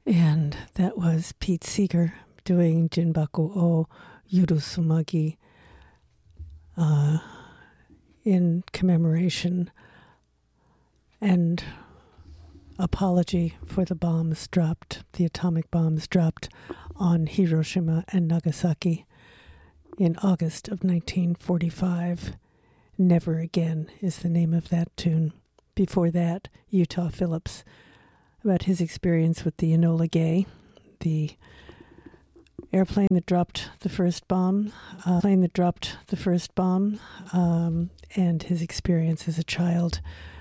And that was Pete Seeger doing Jinbaku o Yurusumagi in commemoration and apology for the bombs dropped, the atomic bombs dropped on Hiroshima and Nagasaki in August of 1945. Never Again is the name of that tune. Before that, Utah Phillips, about his experience with the Enola Gay, the airplane that dropped the first bomb, and his experience as a child